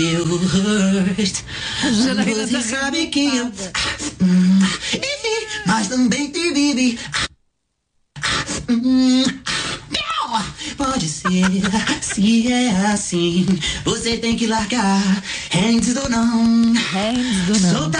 Eu hurt. Você sabe que eu mas também te vive. Pode ser, se é assim, você tem que largar. Hands do não. Hands do não. Solta